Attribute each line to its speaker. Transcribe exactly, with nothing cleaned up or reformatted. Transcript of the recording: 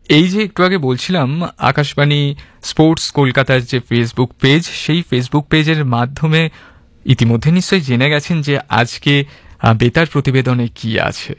Speaker 1: এই যে একটু আগে বলছিলাম আকাশবাণী স্পোর্টস কলকাতার যে ফেসবুক পেজ, সেই ফেসবুক পেজের মাধ্যমে ইতিমধ্যে নিশ্চয়ই জেনে গেছেন যে আজকে বেতার প্রতিবেদনে কি আছে।